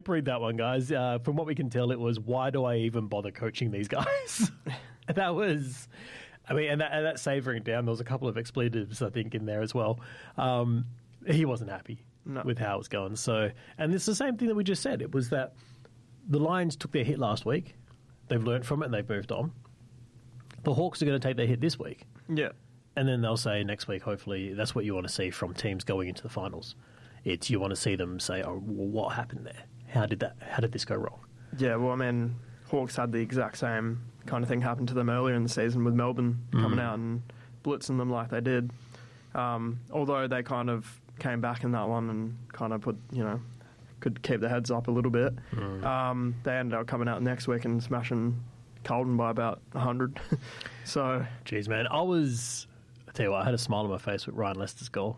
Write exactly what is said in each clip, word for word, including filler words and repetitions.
read that one, guys. Uh, from what we can tell, it was, why do I even bother coaching these guys? That was, I mean, and that, and that savouring down, there was a couple of expletives, I think, in there as well. Um, he wasn't happy no. with how it was going. So, and it's the same thing that we just said. It was that the Lions took their hit last week. They've learned from it and they've moved on. The Hawks are going to take their hit this week. Yeah. And then they'll say next week, hopefully, that's what you want to see from teams going into the finals. It's you want to see them say, oh, well, what happened there? How did that? How did this go wrong? Yeah, well, I mean, Hawks had the exact same kind of thing happen to them earlier in the season with Melbourne mm. coming out and blitzing them like they did. Um, although they kind of came back in that one and kind of put, you know, could keep their heads up a little bit. Mm. Um, they ended up coming out next week and smashing Carlton by about one hundred. So, jeez, man, I was... I tell you what, I had a smile on my face with Ryan Lester's goal.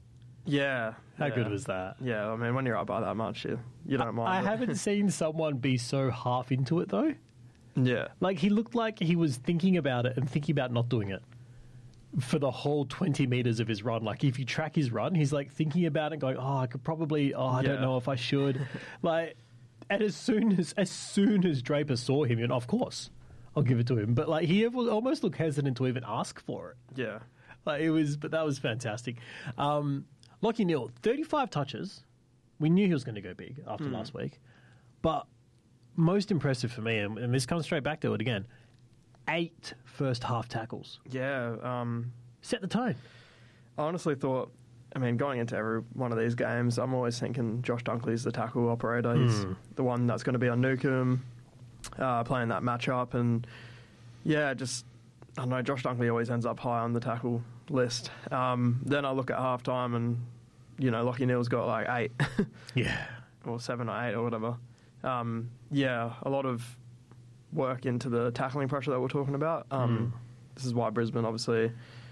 Yeah. How yeah. good was that? Yeah, I mean, when you're up by that much, you, you don't mind. I haven't seen someone be so half into it, though. Yeah. Like, he looked like he was thinking about it and thinking about not doing it for the whole twenty metres of his run. Like, if you track his run, he's, like, thinking about it going, oh, I could probably, oh, I yeah. don't know if I should. Like, and as soon as, as soon as Draper saw him, you know, of course, I'll give it to him. But, like, he almost looked hesitant to even ask for it. Yeah. Like it was, but that was fantastic. Um, Lachie Neale, thirty-five touches. We knew he was going to go big after mm. last week. But most impressive for me, and, and this comes straight back to it again, eight first half tackles. Yeah. Um, Set the tone. I honestly thought, I mean, going into every one of these games, I'm always thinking Josh Dunkley's the tackle operator. He's mm. the one that's going to be on Newcombe, uh, playing that matchup. And yeah, just, I don't know, Josh Dunkley always ends up high on the tackle list. Um, then I look at halftime and, you know, Lachie Neale's got like eight. Yeah. Or seven or eight or whatever. Um, yeah, a lot of work into the tackling pressure that we're talking about. Um, mm. This is why Brisbane obviously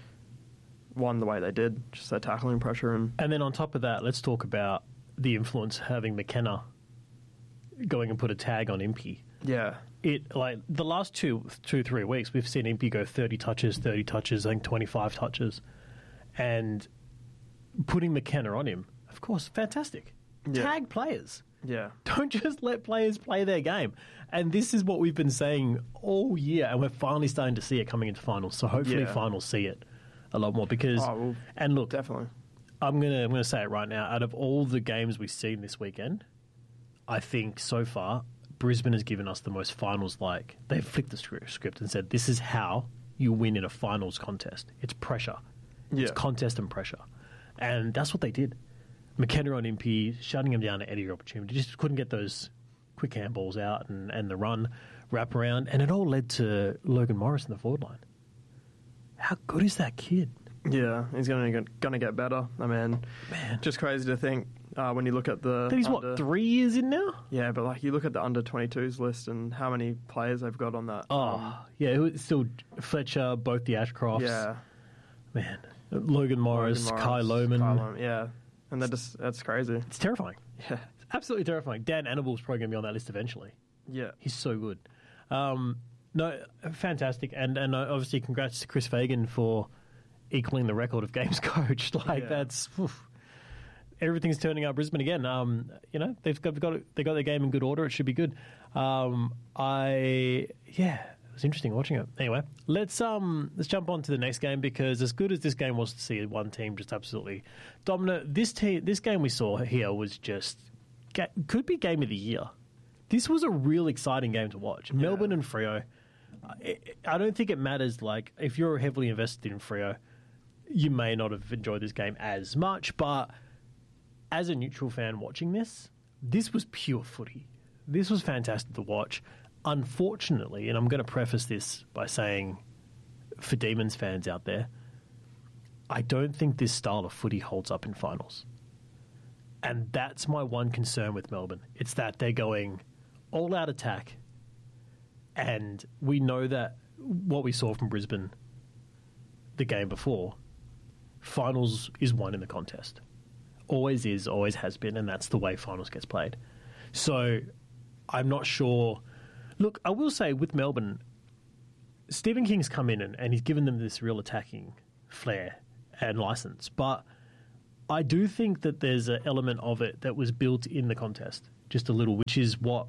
won the way they did, just their tackling pressure. And, and then on top of that, let's talk about the influence having McKenna going and put a tag on Impey. Yeah. It like the last two, two, three weeks, we've seen Impey go thirty touches, thirty touches, I think twenty-five touches. And putting McKenna on him, of course, fantastic. Yeah. Tag players. Yeah. Don't just let players play their game. And this is what we've been saying all year, and we're finally starting to see it coming into finals. So hopefully yeah. finals see it a lot more. Because, oh, well, and look, definitely. I'm gonna I'm gonna say it right now. Out of all the games we've seen this weekend, I think so far Brisbane has given us the most finals-like. They've flipped the script and said, this is how you win in a finals contest. It's pressure. Yeah. It's contest and pressure. And that's what they did. McKenna on Impey, shutting him down at any opportunity. Just couldn't get those quick handballs out and, and the run, wrap around. And it all led to Logan Morris in the forward line. How good is that kid? Yeah, he's going to going to get better. I mean, man, just crazy to think uh, when you look at the. He's under, what, three years in now? Yeah, but like you look at the under twenty-twos list and how many players they've got on that. Oh, um, yeah, it's still Fletcher, both the Ashcrofts. Yeah, man, Logan Morris, Logan Morris Kai Lohman. Kai Lohman, yeah, and that just that's crazy. It's terrifying. Yeah, it's absolutely terrifying. Dan Annabelle's probably going to be on that list eventually. Yeah, he's so good. Um, no, fantastic, and and obviously congrats to Chris Fagan for equaling the record of games coached. Like yeah. that's oof. Everything's turning out Brisbane again. Um, you know they've got, they've got they got their game in good order. It should be good. Um, I yeah, it was interesting watching it. Anyway, let's um let's jump on to the next game because as good as this game was to see one team just absolutely dominant, this team this game we saw here was just could be game of the year. This was a real exciting game to watch. Yeah. Melbourne and Freo. I don't think it matters. Like if you're heavily invested in Freo, you may not have enjoyed this game as much, but as a neutral fan watching this, this was pure footy. This was fantastic to watch. Unfortunately, and I'm going to preface this by saying, for Demons fans out there, I don't think this style of footy holds up in finals. And that's my one concern with Melbourne. It's that they're going all-out attack, and we know that what we saw from Brisbane the game before, finals is won in the contest. Always is, always has been, and that's the way finals gets played. So I'm not sure. Look, I will say with Melbourne, Stephen King's come in and, and he's given them this real attacking flair and license, but I do think that there's an element of it that was built in the contest. just a little, which is what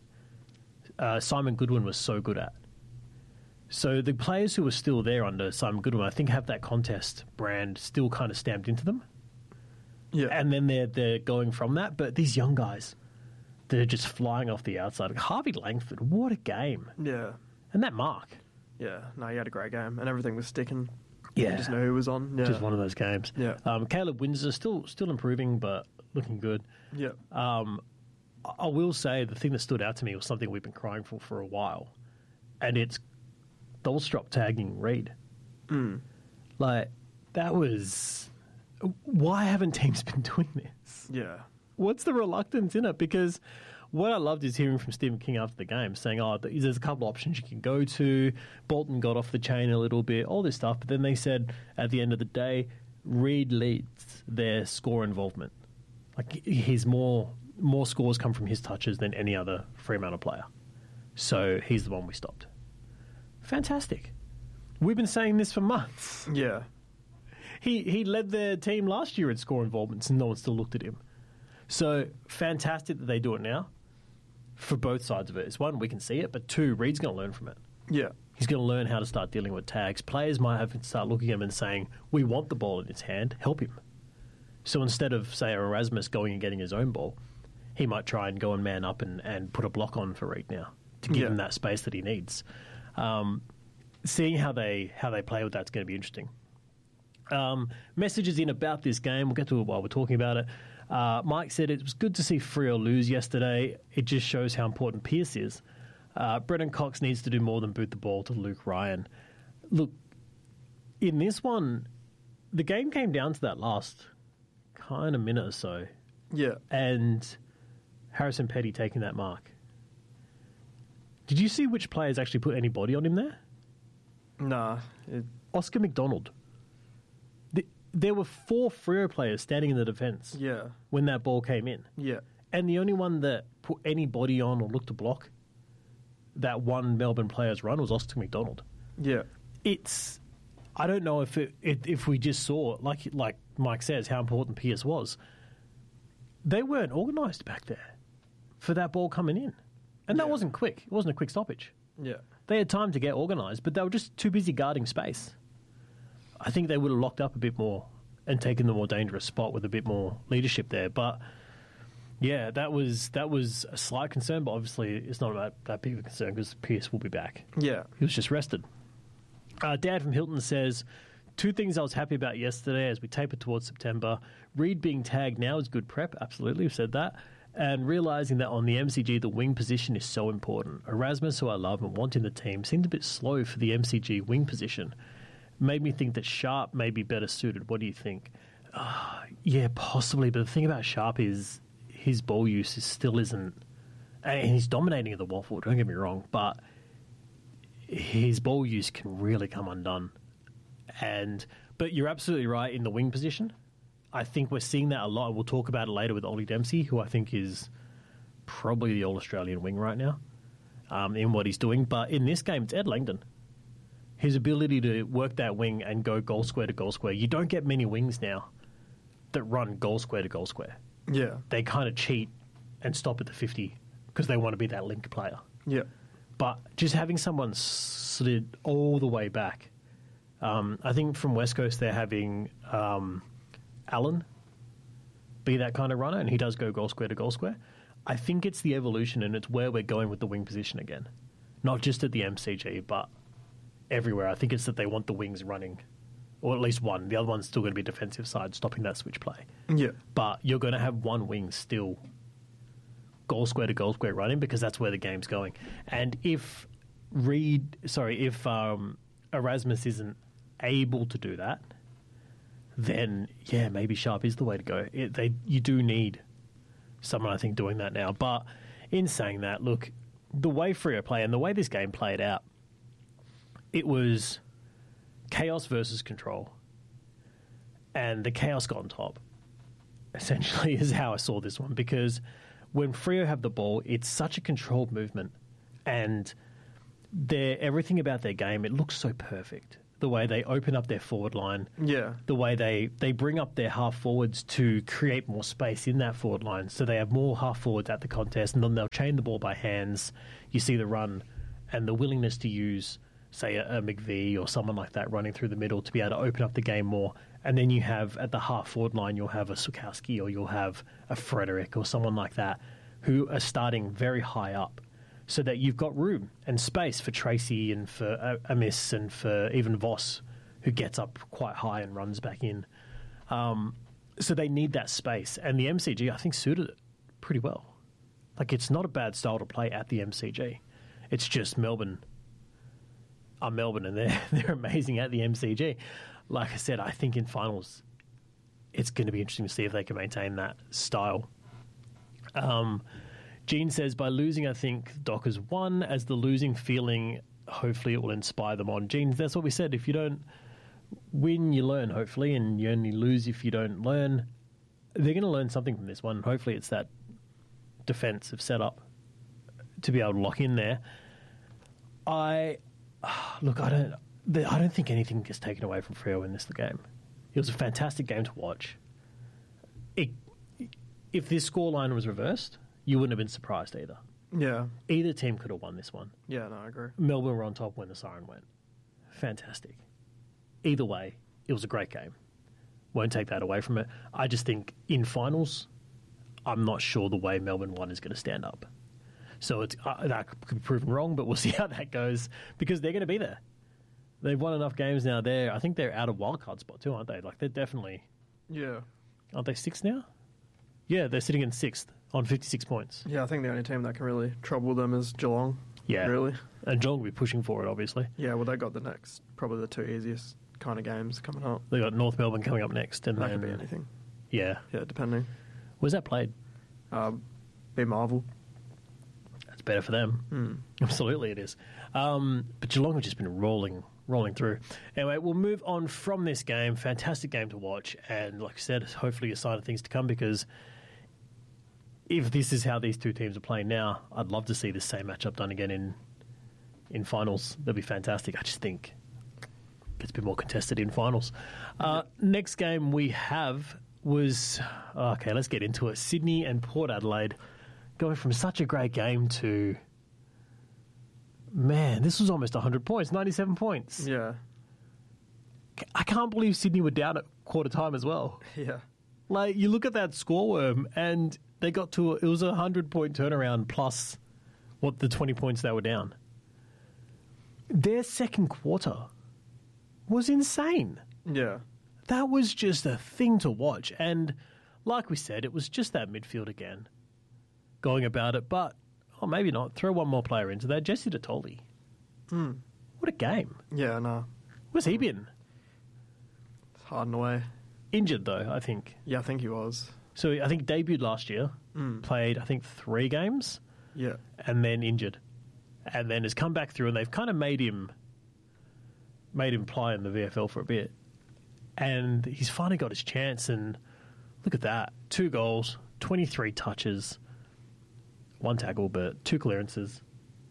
uh, Simon Goodwin was so good at. So the players who were still there under Simon Goodwin, I think, have that contest brand still kind of stamped into them. Yeah. And then they're, they're going from that. But these young guys, they're just flying off the outside. Harvey Langford, what a game. Yeah. And that mark. Yeah. No, he had a great game, and everything was sticking. Yeah. You just know who was on. Yeah. Just one of those games. Yeah. Um, Caleb Windsor, still still improving, but looking good. Yeah. Um, I will say the thing that stood out to me was something we've been crying for for a while, and it's Dolstrop tagging Reed. Mm. Like, that was... Why haven't teams been doing this? Yeah. What's the reluctance in it? Because what I loved is hearing from Stephen King after the game saying, oh, there's a couple of options you can go to. Bolton got off the chain a little bit, all this stuff. But then they said at the end of the day, Reed leads their score involvement. Like, he's more more scores come from his touches than any other Fremantle player. So he's the one we stopped. Fantastic. We've been saying this for months. Yeah. He he led their team last year in score involvements and no one still looked at him. So fantastic that they do it now for both sides of it. It's one, we can see it, but two, Reed's going to learn from it. Yeah. He's going to learn how to start dealing with tags. Players might have to start looking at him and saying, we want the ball in his hand, help him. So instead of, say, Erasmus going and getting his own ball, he might try and go and man up and, and put a block on for Reed now to give yeah. him that space that he needs. Um, seeing how they how they play with that's going to be interesting. Um, messages in about this game. We'll get to it while we're talking about it. Uh, Mike said it was good to see Freo lose yesterday. It just shows how important Pearce is. Uh, Brennan Cox needs to do more than boot the ball to Luke Ryan. Look, in this one, the game came down to that last kind of minute or so. Yeah. And Harrison Petty taking that mark. Did you see which players actually put any body on him there? Nah. It... Oscar McDonald. The, there were four Freo players standing in the defence Yeah. when that ball came in. Yeah. And the only one that put any body on or looked to block that one Melbourne player's run was Oscar McDonald. Yeah. It's... I don't know if it, it, if we just saw, like like Mike says, how important Pearce was. They weren't organised back there for that ball coming in. And that Yeah. wasn't quick. It wasn't a quick stoppage. Yeah. They had time to get organised, but they were just too busy guarding space. I think they would have locked up a bit more and taken the more dangerous spot with a bit more leadership there. But yeah, that was that was a slight concern, but obviously it's not that, that big of a concern because Pearce will be back. Yeah. He was just rested. Uh, Dad from Hilton says, two things I was happy about yesterday as we taper towards September. Reed being tagged now is good prep. Absolutely, we've said that. And realising that on the M C G, the wing position is so important. Erasmus, who I love and want in the team, seemed a bit slow for the M C G wing position. Made me think that Sharp may be better suited. What do you think? Uh, yeah, possibly. But the thing about Sharp is his ball use is still isn't... And he's dominating at the waffle, don't get me wrong, but his ball use can really come undone. And But you're absolutely right in the wing position. I think we're seeing that a lot, and we'll talk about it later with Ollie Dempsey, who I think is probably the All-Australian wing right now um, in what he's doing. But in this game, it's Ed Langdon. His ability to work that wing and go goal square to goal square. You don't get many wings now that run goal square to goal square. Yeah. They kind of cheat and stop at the fifty because they want to be that link player. Yeah. But just having someone slid all the way back, um, I think from West Coast they're having um, Allen be that kind of runner, and he does go goal square to goal square. I think it's the evolution, and it's where we're going with the wing position again. Not just at the M C G, but everywhere. I think it's that they want the wings running, or at least one. The other one's still going to be defensive side, stopping that switch play. Yeah. But you're going to have one wing still goal square to goal square running because that's where the game's going. And if Reed, sorry, if um, Erasmus isn't able to do that, then yeah, maybe Sharp is the way to go. It, they you do need someone, I think, doing that now. But in saying that, look, the way Freo play and the way this game played out, it was chaos versus control, and the chaos got on top. Essentially, is how I saw this one, because when Freo have the ball, it's such a controlled movement, and their everything about their game, it looks so perfect. the way they open up their forward line, Yeah. the way they, they bring up their half forwards to create more space in that forward line. So they have more half forwards at the contest, and then they'll chain the ball by hands. You see the run and the willingness to use, say, a, a McVee or someone like that running through the middle to be able to open up the game more. And then you have at the half forward line, you'll have a Sukowski or you'll have a Frederick or someone like that who are starting very high up, so that you've got room and space for Tracy and for Amiss and for even Voss, who gets up quite high and runs back in. Um, so they need that space. And the M C G, I think, suited it pretty well. Like, it's not a bad style to play at the M C G. It's just Melbourne are Melbourne, and they're, they're amazing at the M C G. Like I said, I think in finals, it's going to be interesting to see if they can maintain that style. Um... Gene says, by losing, I think Dockers won. As the losing feeling, hopefully it will inspire them on. Gene, that's what we said. If you don't win, you learn, hopefully, and you only lose if you don't learn. They're going to learn something from this one. Hopefully it's that defensive setup to be able to lock in there. I, look, I don't, I don't think anything gets taken away from Freo in this game. It was a fantastic game to watch. It, if this scoreline was reversed, you wouldn't have been surprised either. Yeah. Either team could have won this one. Yeah, no, I agree. Melbourne were on top when the siren went. Fantastic. Either way, it was a great game. Won't take that away from it. I just think in finals, I'm not sure the way Melbourne won is going to stand up. So it's, uh, that could be proven wrong, but we'll see how that goes, because they're going to be there. They've won enough games now. They're, I think they're out of wildcard spot too, aren't they? Like, they're definitely... Yeah. Aren't they sixth now? Yeah, they're sitting in sixth on fifty-six points. Yeah, I think the only team that can really trouble them is Geelong. Yeah. Really. And Geelong will be pushing for it, obviously. Yeah, well, they got the next, probably the two easiest kind of games coming up. They got North Melbourne coming up next. And that then, could be anything. Yeah. Yeah, depending. Where's that played? Uh, be Marvel. That's better for them. Mm. Absolutely it is. Um, but Geelong have just been rolling rolling through. Anyway, we'll move on from this game. Fantastic game to watch. And like I said, hopefully a sign of things to come, because if this is how these two teams are playing now, I'd love to see the same matchup done again in in finals. That'd be fantastic. I just think it's a bit more contested in finals. Uh, next game we have was, okay, let's get into it. Sydney and Port Adelaide, going from such a great game to, man, this was almost one hundred points, ninety-seven points. Yeah. I can't believe Sydney were down at quarter time as well. Yeah. Like, you look at that score worm, and they got to, it was a one hundred point turnaround plus what the twenty points they were down. Their second quarter was insane. Yeah. That was just a thing to watch. And like we said, it was just that midfield again going about it. But, oh, maybe not. Throw one more player into that. Jesse Detoli. Mm. What a game. Yeah, no. Where's he been? It's hiding away. Injured, though, I think. Yeah, I think he was. So I think debuted last year, Mm. played, I think, three games, Yeah. and then injured. And then has come back through, and they've kind of made him made him play in the V F L for a bit. And he's finally got his chance, and look at that. Two goals, twenty-three touches, one tackle, but two clearances.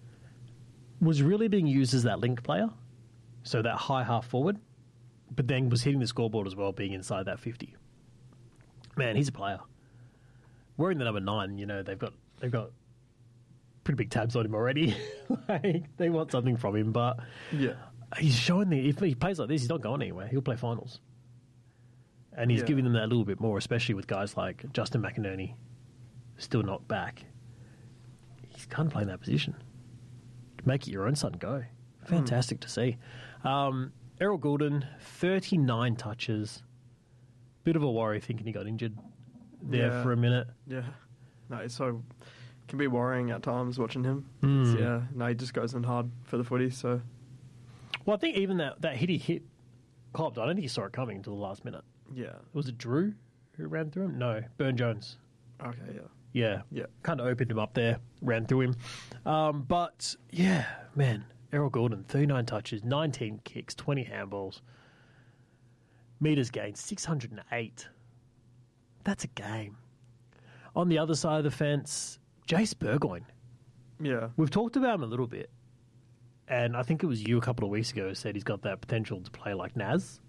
Was really being used as that link player, so that high half forward, but then was hitting the scoreboard as well, being inside that fifty. Man, he's a player. Wearing the number nine, you know, they've got they've got pretty big tabs on him already. Like, they want something from him, but Yeah. he's showing the if he plays like this, he's not going anywhere. He'll play finals, and he's Yeah. giving them that little bit more, especially with guys like Justin McInerney, still not back. He's kind of playing that position. Make it your own, son. Go. Fantastic mm. to see. Um, Errol Goulden, thirty-nine touches. Bit of a worry thinking he got injured there Yeah. for a minute. Yeah. No, it's so... can be worrying at times watching him. Mm. Yeah. No, he just goes in hard for the footy, so... Well, I think even that, that hit he hit Cobbs, I don't think he saw it coming until the last minute. Yeah. Was it Drew who ran through him? No, Burn Jones. Okay, yeah. Yeah. Yeah. Kind of opened him up there, ran through him. Um, but, yeah, man, Errol Goulden, thirty-nine touches, nineteen kicks, twenty handballs. Metres gained, six hundred eight. That's a game. On the other side of the fence, Jace Burgoyne. Yeah. We've talked about him a little bit. and I think it was you a couple of weeks ago who said he's got that potential to play like Naz.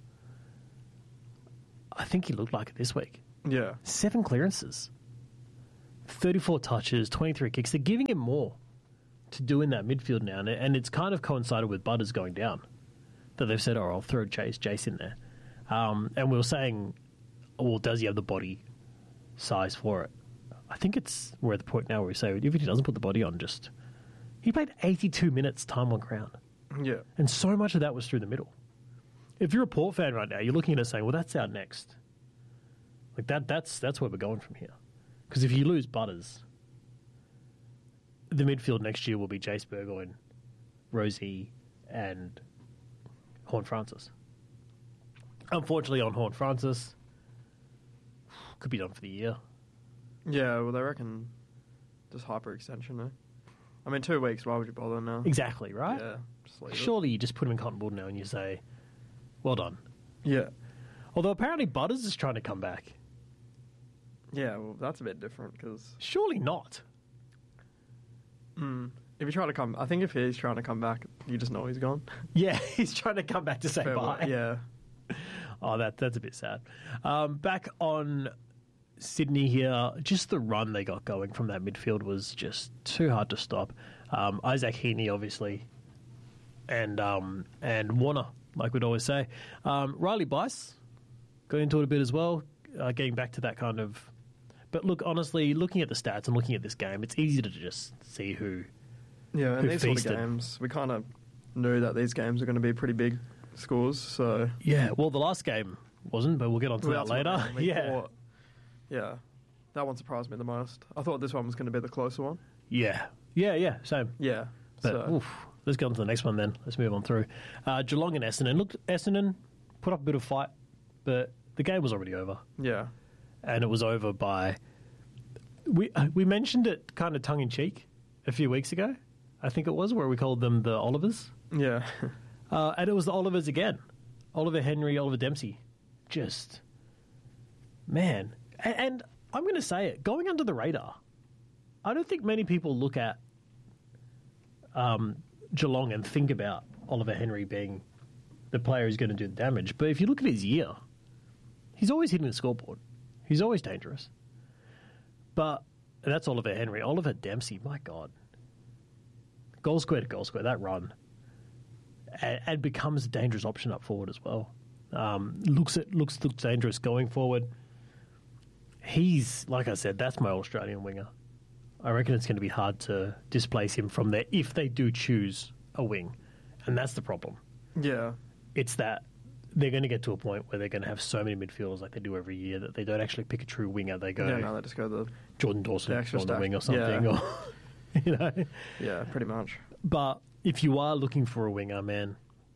I think he looked like it this week. Yeah. Seven clearances, thirty-four touches, twenty-three kicks. They're giving him more to do in that midfield now, and it's kind of coincided with Butters going down. That they've said, oh, I'll throw Chase, Jace in there. Um, and we were saying, well, does he have the body size for it? I think it's we're at the point now where we say, if he doesn't put the body on, just... He played eighty-two minutes time on ground. Yeah. And so much of that was through the middle. If you're a Port fan right now, you're looking at it saying, well, that's our next. Like, that. that's that's where we're going from here. Because if you lose Butters, the midfield next year will be Jace Burgoyne, Rosie, and Horn Francis. Unfortunately, on Horn Francis, could be done for the year. Yeah, well, they reckon just hyperextension, eh? I mean, two weeks, why would you bother now? Exactly, right? Yeah, just leave it. Surely you just put him in cotton wool now and you say, well done. Yeah. Although apparently Butters is trying to come back. Yeah, well, that's a bit different, because... Surely not. Mm, if you try to come... I think if he's trying to come back, you just know he's gone. Yeah, he's trying to come back to say Fair bye. way, yeah. Oh, that that's a bit sad. Um, back on Sydney here, just the run they got going from that midfield was just too hard to stop. Um, Isaac Heaney, obviously, and um, and Warner, like we'd always say. Um, Riley Bice got into it a bit as well, uh, getting back to that kind of... But look, honestly, looking at the stats and looking at this game, it's easy to just see who... Yeah, and who these feasted. sort of games, we kind of knew that these games are going to be pretty big scores, so... Yeah, well, the last game wasn't, but we'll get onto Well, that that's what later. I mean. We Yeah. thought- yeah, that one surprised me the most. I thought this one was going to be the closer one. Yeah. Yeah, yeah, same. Yeah, But, so... oof, let's get on to the next one then. Let's move on through. Uh, Geelong and Essendon. Look, Essendon put up a bit of fight, but the game was already over. Yeah. And it was over by... We uh, we mentioned it kind of tongue-in-cheek a few weeks ago, I think it was, where we called them the Olivers. Yeah. Uh, and it was the Olivers again. Oliver Henry, Oliver Dempsey. Just... Man. And, and I'm going to say it, going under the radar, I don't think many people look at um, Geelong and think about Oliver Henry being the player who's going to do the damage. But if you look at his year, he's always hitting the scoreboard. He's always dangerous. But that's Oliver Henry. Oliver Dempsey, my God. Goal square to goal square, that run. And, and becomes a dangerous option up forward as well. Um, looks at looks looks dangerous going forward. He's, like I said, that's my Australian winger. I reckon it's going to be hard to displace him from there if they do choose a wing. And that's the problem. Yeah. It's that they're going to get to a point where they're going to have so many midfielders like they do every year that they don't actually pick a true winger. They go Yeah, no, they just go the... Jordan Dawson the extra on the stack. wing or something. Yeah. Or, you know. Yeah, pretty much. But if you are looking for a winger, man,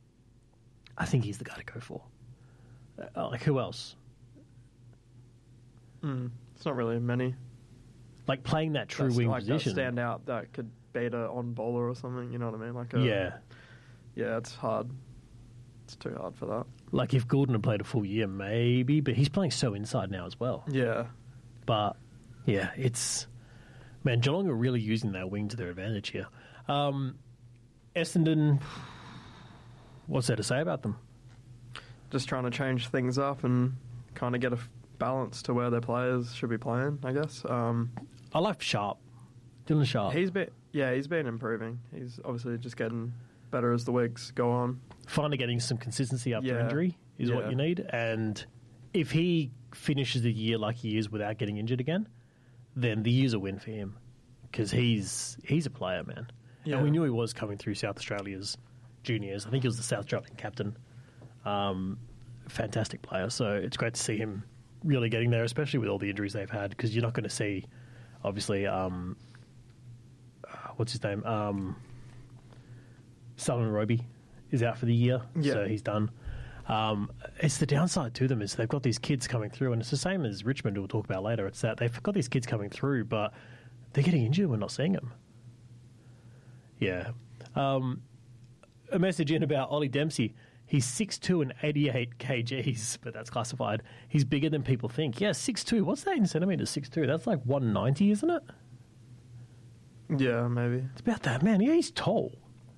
I think he's the guy to go for. Uh, like, who else? Mm. It's not really many. Like, playing that true That's wing like position. That stand out that could beat a on bowler or something, you know what I mean? Like a, Yeah. Yeah, it's hard. It's too hard for that. Like, if Gordon had played a full year, maybe, but he's playing so inside now as well. Yeah. But, yeah, it's... Man, Geelong are really using that wing to their advantage here. Um, Essendon, what's there to say about them? Just trying to change things up and kind of get a f- balance to where their players should be playing, I guess. Um, I like Sharp. Dylan Sharp. he's been, yeah, he's been improving. He's obviously just getting better as the weeks go on. Finally getting some consistency after Yeah. injury is what Yeah. you need. And if he finishes the year like he is without getting injured again, then the year's a win for him. Because he's, he's a player, man. Yeah. And we knew he was coming through South Australia's juniors. I think he was the South Australian captain. Um, fantastic player. So it's great to see him really getting there, especially with all the injuries they've had, because you're not going to see, obviously, um, uh, what's his name? Um, Solomon Roby is out for the year, Yeah. so he's done. Um, it's the downside to them is they've got these kids coming through, and it's the same as Richmond, we'll talk about later. It's that they've got these kids coming through, but they're getting injured. We're not seeing them. Yeah. Um, a message in about Ollie Dempsey. He's six two and eighty-eight kilograms, but that's classified. He's bigger than people think. Yeah, six two. What's that in centimetres, six two? That's like one ninety, isn't it? Yeah, maybe. It's about that, man. Yeah, he's tall.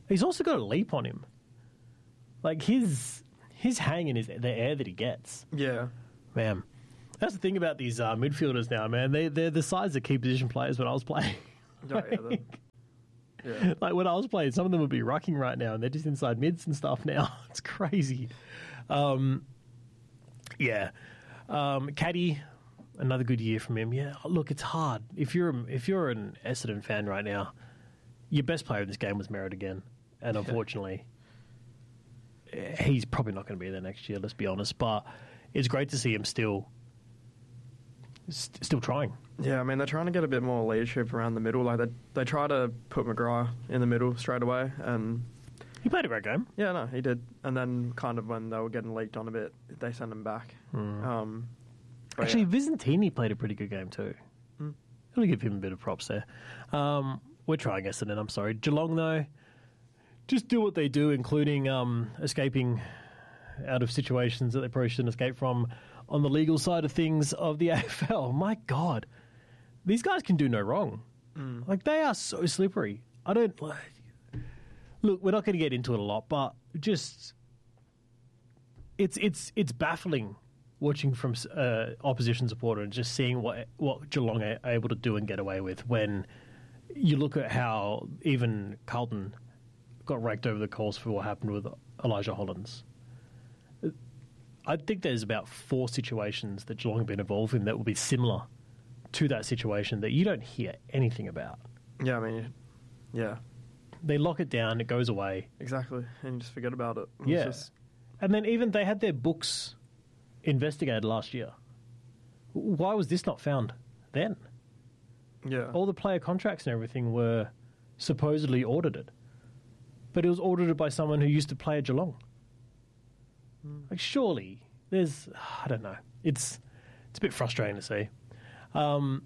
He's also got a leap on him. Like, his his hang in his, the air that he gets. Yeah. Man, that's the thing about these uh, midfielders now, man. They, they're the size of key position players when I was playing. Oh, yeah, the- yeah. Like, when I was playing, some of them would be rucking right now, and they're just inside mids and stuff now. It's crazy. Um, yeah. Um, Caddy, another good year from him. Yeah, look, it's hard. If you're if you're an Essendon fan right now, your best player in this game was Merritt again. And unfortunately, he's probably not going to be there next year, let's be honest. But it's great to see him still st- still trying. Yeah, I mean, they're trying to get a bit more leadership around the middle. Like, they, they try to put McGrath in the middle straight away, and... He played a great game. Yeah, no, he did. And then kind of when they were getting leaked on a bit, they sent him back. Mm. Um, but Actually, yeah. Vizentini played a pretty good game too. Mm. I'll give him a bit of props there. Um, we're trying Essendon, I'm sorry. Geelong, though, just do what they do, including um, escaping out of situations that they probably shouldn't escape from on the legal side of things of the A F L. My God. These guys can do no wrong. Mm. Like, they are so slippery. I don't... Like, look, we're not going to get into it a lot, but just... It's it's it's baffling watching from uh, opposition supporter and just seeing what what Geelong are able to do and get away with when you look at how even Carlton got raked over the coals for what happened with Elijah Hollins. I think there's about four situations that Geelong have been involved in that will be similar to that situation that you don't hear anything about. Yeah, I mean, yeah. They lock it down, it goes away. Exactly, and you just forget about it. It's Yeah. just- And then even they had their books investigated last year. Why was this not found then? yeah. All the player contracts and everything were supposedly audited. But it was audited by someone who used to play at Geelong. Like, surely, there's... I don't know. It's it's a bit frustrating to see. Um,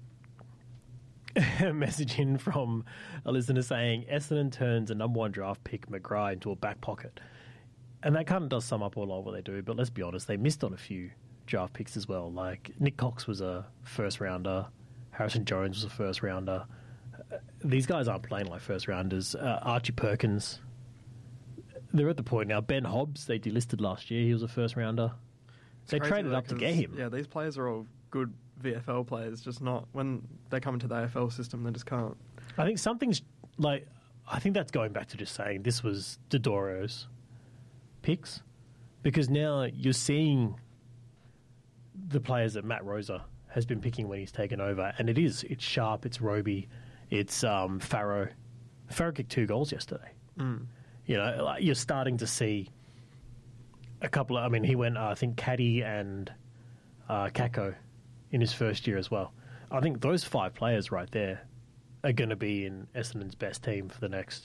a message in from a listener saying, Essendon turns a number one draft pick, McGrath, into a back pocket. And that kind of does sum up a lot of what they do, but let's be honest, they missed on a few draft picks as well. Like, Nick Cox was a first-rounder, Harrison Jones was a first-rounder. Uh, these guys aren't playing like first-rounders. Uh, Archie Perkins, they're at the point now. Ben Hobbs, they delisted last year, he was a first-rounder. It's They crazy traded though, up to 'cause, get him. Yeah, these players are all good V F L players, just not... When they come into the A F L system, they just can't. I think something's, like, I think that's going back to just saying this was Dodoro's picks, because now you're seeing the players that Matt Rosa has been picking when he's taken over, and it is it's Sharp, it's Roby, it's um, Farrow. Farrow kicked two goals yesterday. Mm. You know, like, you're starting to see a couple of. I mean, he went uh, I think Caddy and uh, Kako in his first year as well. I think those five players right there are going to be in Essendon's best team for the next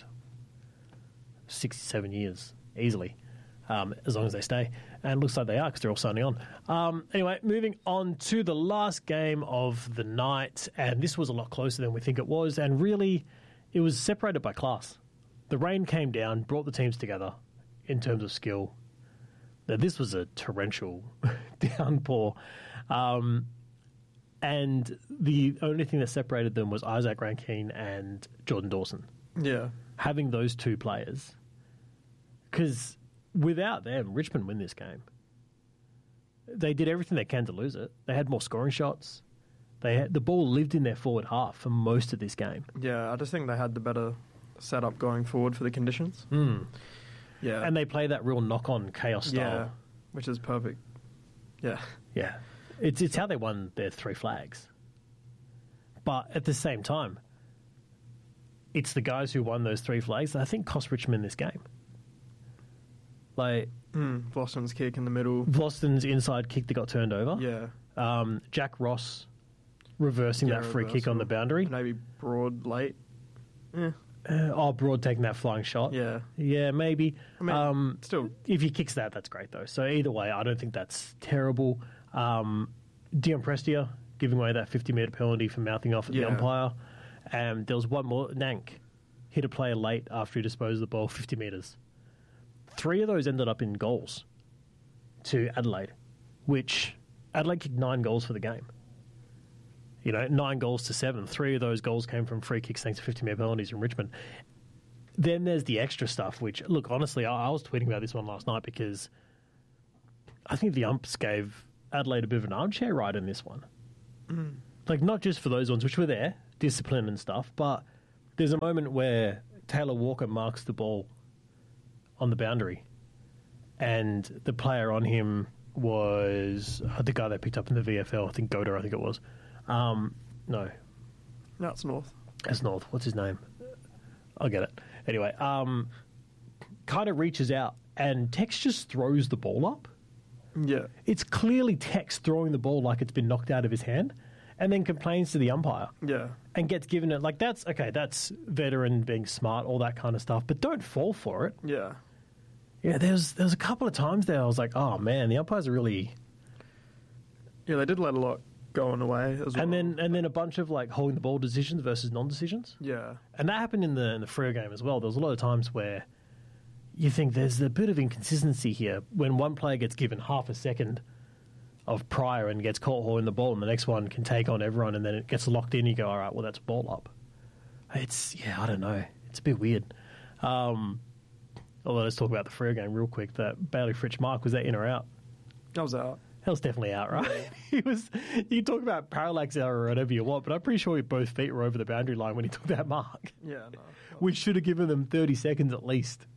six, seven years easily. Um, as long as they stay. And it looks like they are because they're all signing on. Um, anyway, moving on to the last game of the night. And this was a lot closer than we think it was. And really, it was separated by class. The rain came down, brought the teams together in terms of skill. Now, this was a torrential downpour. Um, and the only thing that separated them was Isaac Rankine and Jordan Dawson. Yeah. Having those two players. Because... without them, Richmond win this game. They did everything they can to lose it. They had more scoring shots. They had, the ball lived in their forward half for most of this game. Yeah, I just think they had the better setup going forward for the conditions. Mm. Yeah. And they play that real knock-on chaos style. Yeah, which is perfect. Yeah. Yeah. It's, it's how they won their three flags. But at the same time, it's the guys who won those three flags that I think cost Richmond this game. Like Mm, Boston's kick in the middle. Boston's inside kick that got turned over. Yeah. Um, Jack Ross reversing Yeah, that free kick reversal. on the boundary. Maybe Broad late. Yeah. Uh, oh, Broad taking that flying shot. Yeah. Yeah, maybe. I mean, um, still. if he kicks that, that's great, though. So either way, I don't think that's terrible. Um, Dion Prestia giving away that fifty metre penalty for mouthing off at Yeah. the umpire. Um, there was one more. Nank hit a player late after he disposed of the ball fifty metres. Three of those ended up in goals to Adelaide, which Adelaide kicked nine goals for the game. You know, nine goals to seven. Three of those goals came from free kicks thanks to fifty metre penalties from Richmond. then there's the extra stuff, which, look, honestly, I, I was tweeting about this one last night because I think the umps gave Adelaide a bit of an armchair ride in this one. Mm. Like, not just for those ones, which were there, discipline and stuff, but there's a moment where Taylor Walker marks the ball on the boundary, and the player on him was uh, the guy they picked up in the V F L, I think Goda, I think it was. Um, no. No, it's North. That's North. What's his name? I'll get it. Anyway, um, kind of reaches out, and Tex just throws the ball up. Yeah. It's clearly Tex throwing the ball like it's been knocked out of his hand, and then complains to the umpire. Yeah. And gets given it. Like, that's, okay, that's veteran being smart, all that kind of stuff, but don't fall for it. Yeah. Yeah, there's there's a couple of times there I was like, oh, man, the umpires are really... Yeah, they did let a lot go on away as well. And then and then a bunch of, like, holding the ball decisions versus non-decisions. Yeah. And that happened in the in the Freo game as well. There was a lot of times where you think there's a bit of inconsistency here when one player gets given half a second of prior and gets caught holding the ball, and the next one can take on everyone, and then it gets locked in. You go, all right, well, that's ball up. It's, yeah, I don't know. It's a bit weird. Um, although, let's talk about the Freo game real quick. That Bailey Fritsch Mark, was that in or out? That was out. That was definitely out, right? Yeah. He was. You can talk about parallax error or whatever you want, but I'm pretty sure both feet were over the boundary line when he took that mark. Yeah, no. We should have given them thirty seconds at least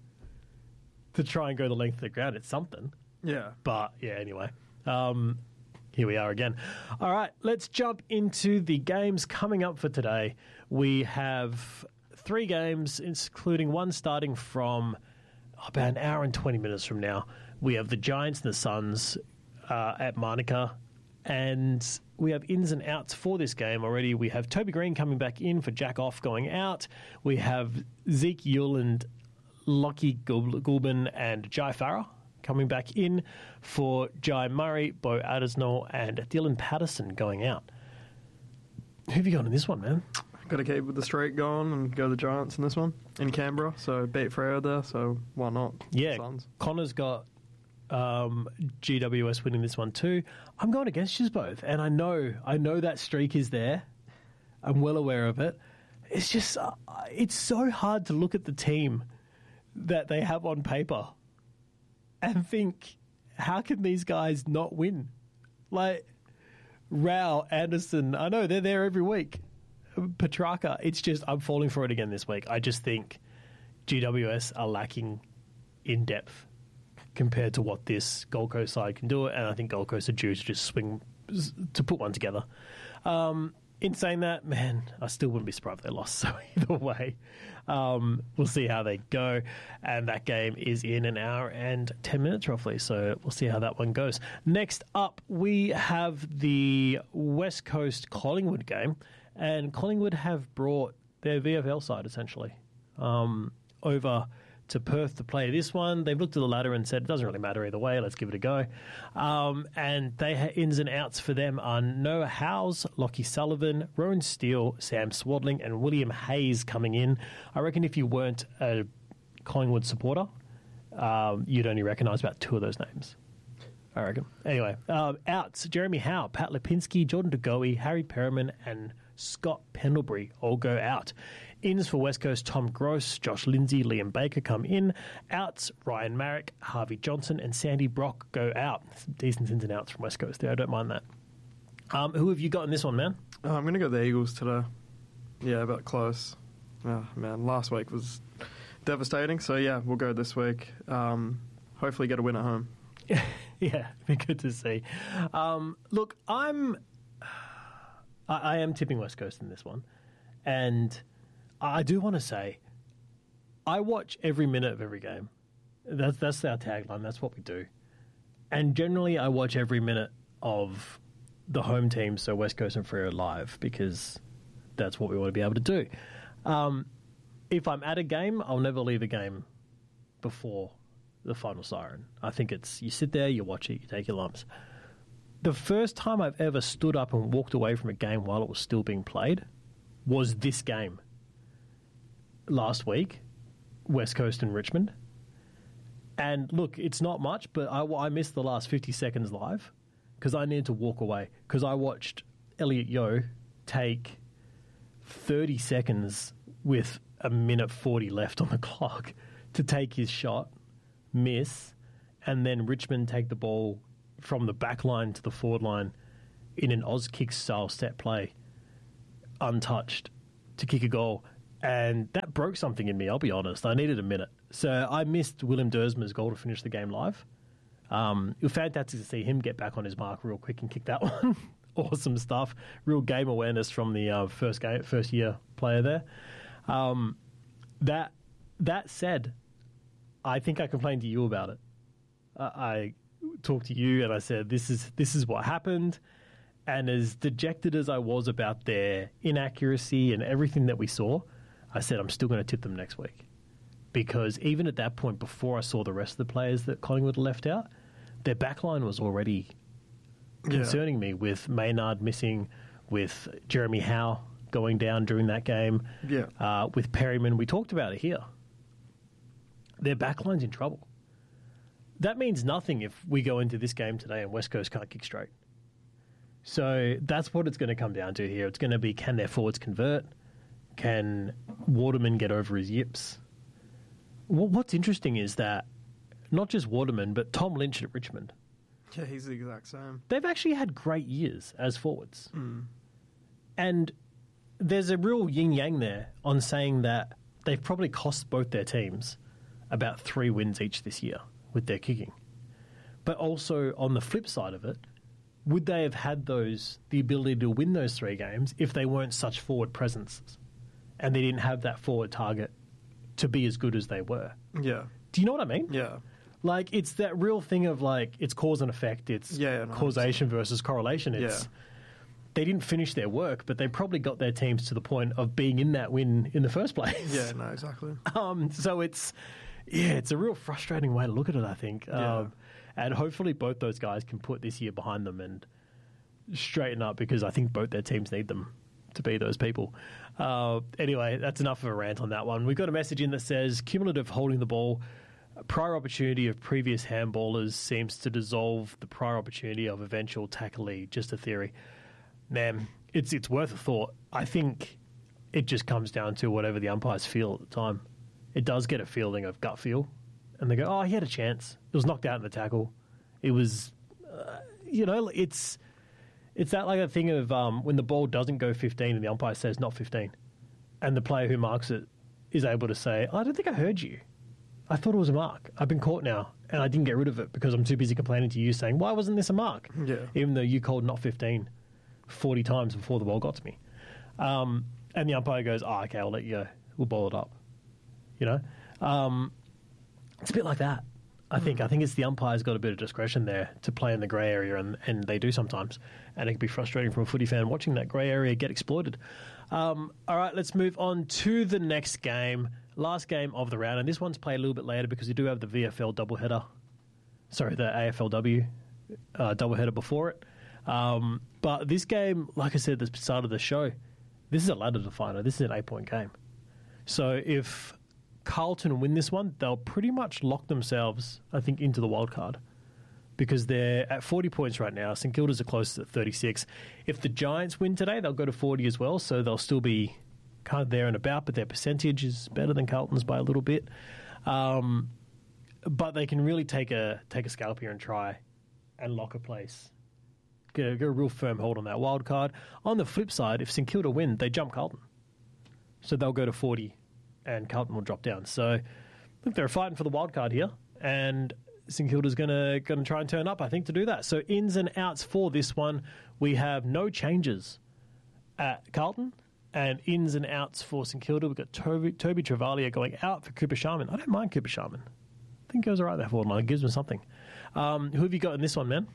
to try and go the length of the ground. It's something. Yeah. But, yeah, anyway. Um, here we are again. All right, let's jump into the games coming up for today. We have three games, including one starting from about an hour and twenty minutes from now. We have the Giants and the Suns uh, at Manuka, and we have ins and outs for this game already. We have Toby Green coming back in for Jack Off going out. We have Zeke Yuland, Lockie Gulbin, and Jai Farah coming back in for Jai Murray, Bo Adersnall, and Dylan Patterson going out. Who have you got in this one, man? Got to keep with the streak going and go the Giants in this one in Canberra. So beat Freo there, so why not? Yeah, Suns. Connor's got um, G W S winning this one too. I'm going against you both, and I know, I know that streak is there. I'm well aware of it. It's just, uh, it's so hard to look at the team that they have on paper and think, how can these guys not win? Like, Rao, Anderson, I know they're there every week. Petrarca, it's just, I'm falling for it again this week. I just think G W S are lacking in depth compared to what this Gold Coast side can do, and I think Gold Coast are due to just swing, to put one together. Um, in saying that, man, I still wouldn't be surprised if they lost, so either way, um, we'll see how they go, and that game is in an hour and ten minutes roughly, so we'll see how that one goes. Next up, we have the West Coast Collingwood game, and Collingwood have brought their V F L side, essentially, um, over to Perth to play this one. They've looked at the ladder and said, it doesn't really matter either way, let's give it a go. Um, and they ha- ins and outs for them are Noah Howes, Lockie Sullivan, Rowan Steele, Sam Swadling, and William Hayes coming in. I reckon if you weren't a Collingwood supporter, um, you'd only recognise about two of those names. I reckon. Anyway, um, outs, Jeremy Howe, Pat Lipinski, Jordan DeGoey, Harry Perriman, and Scott Pendlebury all go out. Ins for West Coast, Tom Gross, Josh Lindsay, Liam Baker come in. Outs, Ryan Marrick, Harvey Johnson, and Sandy Brock go out. Some decent ins and outs from West Coast there. I don't mind that. Um, who have you got in this one, man? Oh, I'm going to go the Eagles today. Yeah, about close. Oh, man, last week was devastating. So, yeah, we'll go this week. Um, hopefully get a win at home. Yeah, be good to see. Um, look, I'm... I, I am tipping West Coast in this one. And I do want to say, I watch every minute of every game. That's that's our tagline. That's what we do. And generally, I watch every minute of the home team, so West Coast and Freo live, because that's what we want to be able to do. Um, if I'm at a game, I'll never leave a game before the final siren. I think it's, you sit there, you watch it, you take your lumps. The first time I've ever stood up and walked away from a game while it was still being played was this game. Last week, West Coast and Richmond. And look, it's not much, but I, I missed the last fifty seconds live because I needed to walk away because I watched Elliot Yeo take thirty seconds with a minute forty left on the clock to take his shot, miss, and then Richmond take the ball from the back line to the forward line in an Auskick style set play, untouched, to kick a goal. And that broke something in me, I'll be honest. I needed a minute. So I missed Willem Dersma's goal to finish the game live. Um, it was fantastic to see him get back on his mark real quick and kick that one. Awesome stuff. Real game awareness from the uh, first game, first year player there. Um, that that said, I think I complained to you about it. Uh, I talked to you and I said, this is this is what happened. And as dejected as I was about their inaccuracy and everything that we saw, I said, I'm still going to tip them next week. Because even at that point, before I saw the rest of the players that Collingwood left out, their backline was already concerning yeah. me, with Maynard missing, with Jeremy Howe going down during that game, yeah. uh, with Perryman. We talked about it here. Their backline's in trouble. That means nothing if we go into this game today and West Coast can't kick straight. So that's what it's going to come down to here. It's going to be, can their forwards convert? Can Waterman get over his yips? Well, what's interesting is that not just Waterman, but Tom Lynch at Richmond. Yeah, he's the exact same. They've actually had great years as forwards. Mm. And there's a real yin-yang there on saying that they've probably cost both their teams about three wins each this year with their kicking. But also, on the flip side of it, would they have had those the ability to win those three games if they weren't such forward presences and they didn't have that forward target to be as good as they were? Yeah. Do you know what I mean? Yeah. Like, it's that real thing of, like, it's cause and effect. It's yeah, yeah, no, causation versus correlation. It's yeah. They didn't finish their work, but they probably got their teams to the point of being in that win in the first place. Yeah, no, exactly. Um, so it's, yeah, it's a real frustrating way to look at it, I think. Yeah. Um, and hopefully both those guys can put this year behind them and straighten up, because I think both their teams need them to be those people. Uh, anyway, that's enough of a rant on that one. We've got a message in that says, cumulative holding the ball, prior opportunity of previous handballers seems to dissolve the prior opportunity of eventual tacklee. Just a theory. Man, it's it's worth a thought. I think it just comes down to whatever the umpires feel at the time. It does get a feeling of gut feel. And they go, oh, he had a chance. It was knocked out in the tackle. It was, uh, you know, it's it's that like a thing of um, when the ball doesn't go fifteen and the umpire says not fifteen. And the player who marks it is able to say, I don't think I heard you. I thought it was a mark. I've been caught now, and I didn't get rid of it because I'm too busy complaining to you saying, why wasn't this a mark? Yeah. Even though you called not fifteen forty times before the ball got to me. Um, and the umpire goes, oh, okay, I'll let you go. We'll ball it up. You know? Um, it's a bit like that, I think. I think it's the umpire's got a bit of discretion there to play in the grey area, and, and they do sometimes. And it can be frustrating from a footy fan watching that grey area get exploited. Um, all right, let's move on to the next game. Last game of the round, and this one's played a little bit later because we do have the V F L doubleheader. Sorry, the A F L W uh, doubleheader before it. Um, but this game, like I said at the start of the show, this is a ladder definer. This is an eight-point game. So if Carlton win this one, they'll pretty much lock themselves, I think, into the wild card, because they're at forty points right now. St Kilda's are closest at thirty-six. If the Giants win today, they'll go to forty as well, so they'll still be kind of there and about, but their percentage is better than Carlton's by a little bit. Um, but they can really take a take a scalp here and try and lock a place. Get, get a real firm hold on that wild card. On the flip side, if St Kilda win, they jump Carlton. So they'll go to forty and Carlton will drop down. So look, they're fighting for the wild card here, and St Kilda's going to going to try and turn up, I think, to do that. So ins and outs for this one, we have no changes at Carlton. And ins and outs for St Kilda, we've got Toby, Toby Travalia going out for Cooper Sharman. I don't mind Cooper Sharman. I think he goes all right there forward line. It gives him something. Um, who have you got in this one, man?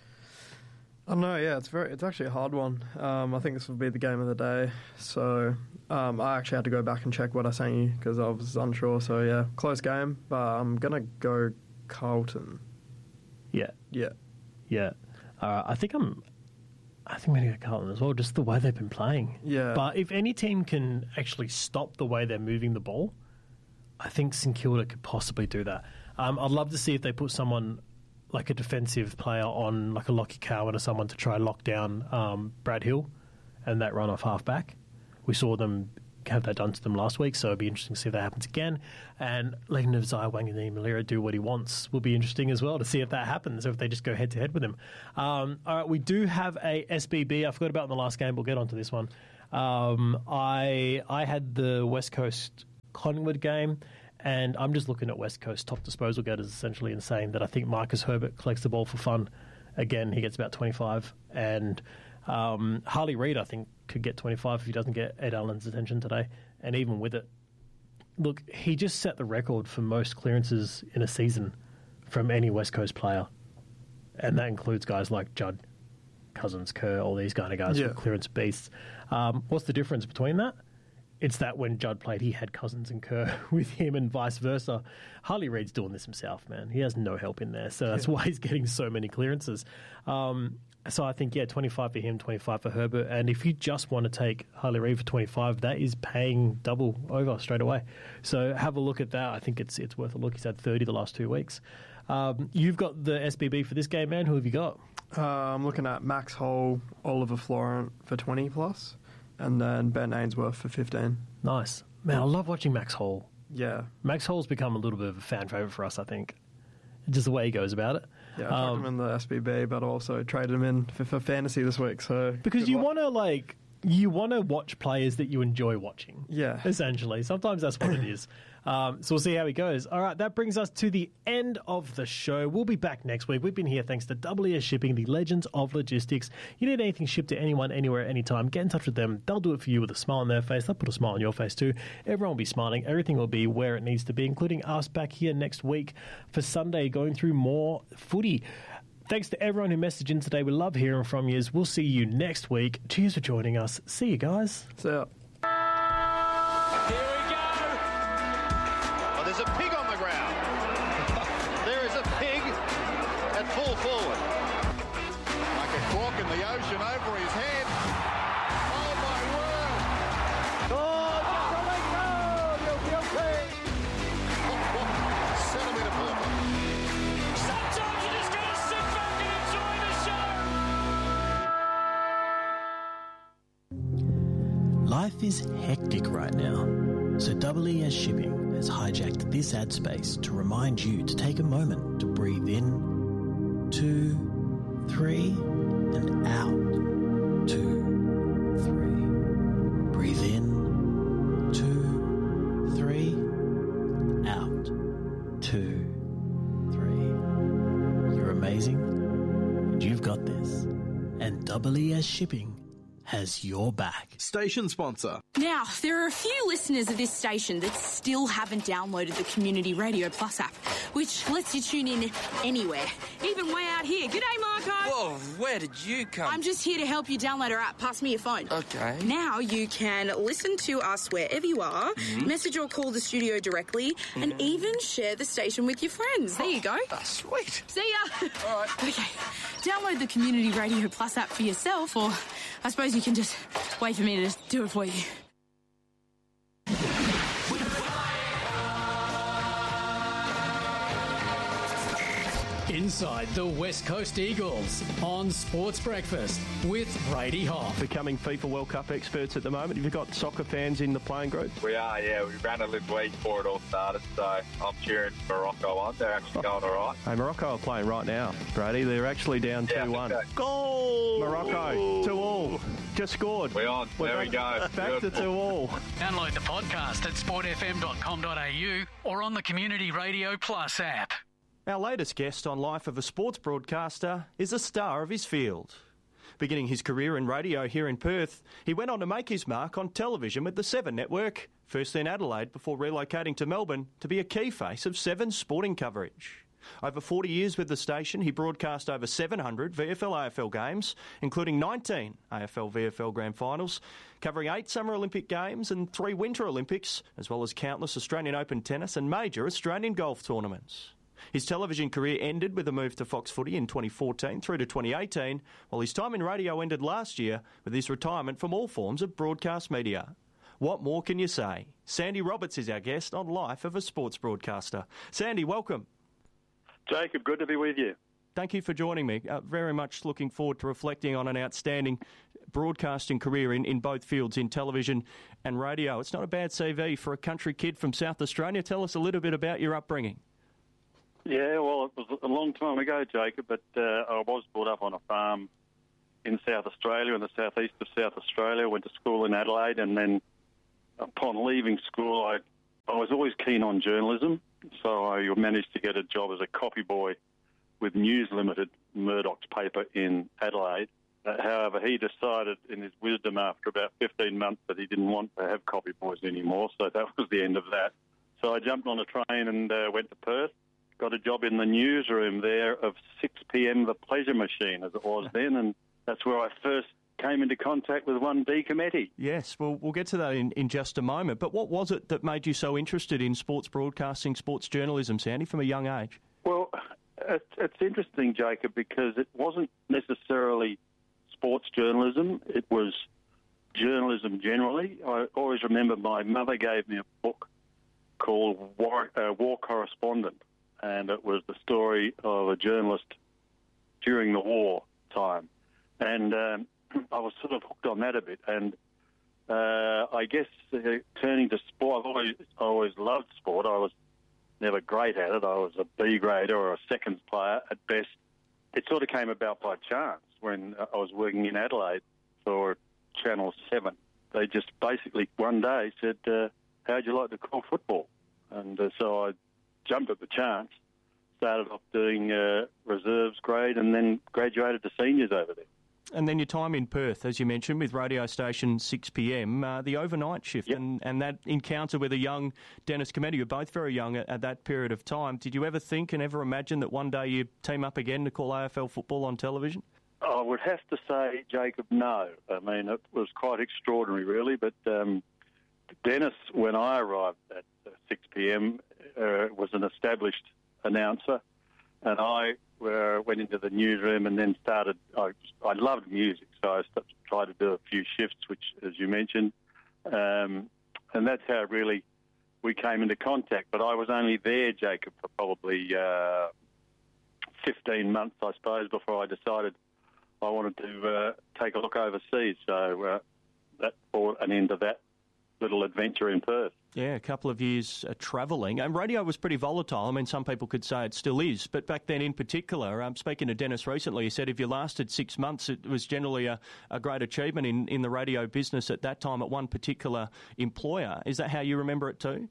I don't know, yeah, it's very, it's actually a hard one. Um, I think this will be the game of the day. So um, I actually had to go back and check what I sent you because I was unsure. So yeah, close game, but I'm going to go Carlton. Yeah. Yeah. Yeah. Uh, I think I'm... I think we're going to go Carlton as well, just the way they've been playing. Yeah. But if any team can actually stop the way they're moving the ball, I think St Kilda could possibly do that. Um, I'd love to see if they put someone like a defensive player on, like a Lockie Cowan or someone, to try and lock down um, Brad Hill and that run off half back. We saw them have that done to them last week, so it'd be interesting to see if that happens again. And Legend of Zai Wanganeen-Malira do what he wants will be interesting as well to see if that happens, or if they just go head-to-head with him. Um, all right, we do have a S B B. I forgot about in the last game. We'll get onto this one. Um, I I had the West Coast Collingwood game, and I'm just looking at West Coast top disposal getters essentially and saying that I think Marcus Herbert collects the ball for fun. Again, he gets about twenty-five, and um, Harley Reid, I think, could get twenty-five if he doesn't get Ed Allen's attention today. And even with it, look, he just set the record for most clearances in a season from any West Coast player, and that includes guys like Judd, Cousins, Kerr, all these kind of guys yeah. who are clearance beasts. Um, what's the difference between that? It's that when Judd played, he had Cousins and Kerr with him and vice versa. Harley Reid's doing this himself, man. He has no help in there, so that's yeah. why he's getting so many clearances. Um, so I think, yeah, twenty-five for him, twenty-five for Herbert. And if you just want to take Harley Reid for twenty-five, that is paying double over straight away. So have a look at that. I think it's it's worth a look. He's had thirty the last two weeks. Um, you've got the S B B for this game, man. Who have you got? Uh, I'm looking at Max Hall, Oliver Florent for twenty plus. And then Ben Ainsworth for fifteen. Nice. Man, I love watching Max Hall. Yeah. Max Hall's become a little bit of a fan favourite for us, I think. Just the way he goes about it. Yeah, I um, took him in the S B B, but also traded him in for, for fantasy this week. So Because you want to, like, you want to watch players that you enjoy watching. Yeah. Essentially. Sometimes that's what it is. Um, so we'll see how he goes. All right, that brings us to the end of the show. We'll be back next week. We've been here thanks to W E S Shipping, the legends of logistics. You need anything shipped to anyone, anywhere, anytime, get in touch with them. They'll do it for you with a smile on their face. They'll put a smile on your face too. Everyone will be smiling. Everything will be where it needs to be, including us back here next week for Sunday, going through more footy. Thanks to everyone who messaged in today. We love hearing from you. We'll see you next week. Cheers for joining us. See you guys. See ya. There's a pig on the ground. There is a pig at full forward. Like a cork in the ocean over his head. Oh my word. Oh, you're guilty. Centimetre perfect. Sometimes you just gotta sit back and enjoy the show. Life is hectic right now, so W E S Shipping has hijacked this ad space to remind you to take a moment to breathe in, two, three, and out, two, three. Breathe in, two, three, out, two, three. You're amazing, and you've got this. And W E S Shipping has your back. Station sponsor. Now, there are a few listeners of this station that still haven't downloaded the Community Radio Plus app, which lets you tune in anywhere, even way out here. G'day, Marco. Whoa, where did you come? I'm just here to help you download our app. Pass me your phone. Okay. Now you can listen to us wherever you are, mm-hmm. message or call the studio directly, mm-hmm. and even share the station with your friends. There you go. Oh, sweet. See ya. All right. Okay. Download the Community Radio Plus app for yourself, or I suppose you can just wait for me to do it for you. Inside the West Coast Eagles on Sports Breakfast with Brady Hoff. Becoming FIFA World Cup experts at the moment. Have you got soccer fans in the playing group? We are, yeah. We ran a little week before it all started, so I'm cheering Morocco on. They're actually going all right. Hey, Morocco are playing right now, Brady. They're actually down yeah, two one. So. Goal! Morocco, two all. Just scored. We're on. There we go. Back to two all. Download the podcast at sport f m dot com dot a u or on the Community Radio Plus app. Our latest guest on Life of a Sports Broadcaster is a star of his field. Beginning his career in radio here in Perth, he went on to make his mark on television with the Seven Network, first in Adelaide before relocating to Melbourne to be a key face of Seven's sporting coverage. Over forty years with the station, he broadcast over seven hundred V F L A F L games, including nineteen A F L V F L Grand Finals, covering eight Summer Olympic Games and three Winter Olympics, as well as countless Australian Open tennis and major Australian golf tournaments. His television career ended with a move to Fox Footy in twenty fourteen through to twenty eighteen, while his time in radio ended last year with his retirement from all forms of broadcast media. What more can you say? Sandy Roberts is our guest on Life of a Sports Broadcaster. Sandy, welcome. Jacob, good to be with you. thank you for joining me. Uh, very much looking forward to reflecting on an outstanding broadcasting career in, in both fields, in television and radio. It's not a bad C V for a country kid from South Australia. Tell us a little bit about your upbringing. Yeah, well, it was a long time ago, Jacob, but uh, I was brought up on a farm in South Australia, in the southeast of South Australia. Went to school in Adelaide, and then upon leaving school, I, I was always keen on journalism, so I managed to get a job as a copy boy with News Limited, Murdoch's paper in Adelaide. Uh, however, he decided in his wisdom after about fifteen months that he didn't want to have copy boys anymore, so that was the end of that. So I jumped on a train and uh, went to Perth, got a job in the newsroom there of six p.m, the pleasure machine, as it was then, and that's where I first came into contact with one Dee Cometti. Yes, well, we'll get to that in, in just a moment. But what was it that made you so interested in sports broadcasting, sports journalism, Sandy, from a young age? Well, it's, it's interesting, Jacob, because it wasn't necessarily sports journalism. It was journalism generally. I always remember my mother gave me a book called War, uh, War Correspondent, and it was the story of a journalist during the war time. And um, I was sort of hooked on that a bit. And uh, I guess uh, turning to sport, I've always, always loved sport. I was never great at it. I was a B grader or a seconds player at best. It sort of came about by chance when I was working in Adelaide for Channel seven. They just basically one day said, uh, how'd you like to call football? And uh, so I jumped at the chance, started off doing uh, reserves grade, and then graduated to seniors over there. And then your time in Perth, as you mentioned, with radio station six p.m, uh, the overnight shift, yep. and, and that encounter with a young Dennis Cometti. You were both very young at, at that period of time. Did you ever think and ever imagine that one day you'd team up again to call A F L football on television? I would have to say, Jacob, no. I mean, it was quite extraordinary, really. But um, Dennis, when I arrived at six p.m, uh, was an established announcer, and I uh, went into the newsroom and then started. I, I loved music, so I started, tried to do a few shifts, which, as you mentioned, um, and that's how really we came into contact. But I was only there, Jacob, for probably uh, fifteen months, I suppose, before I decided I wanted to uh, take a look overseas. So uh, that brought an end to that little adventure in Perth. Yeah, a couple of years uh, travelling. And radio was pretty volatile. I mean, some people could say it still is. But back then in particular, um, speaking to Dennis recently, he said if you lasted six months, it was generally a, a great achievement in, in the radio business at that time at one particular employer. Is that how you remember it too?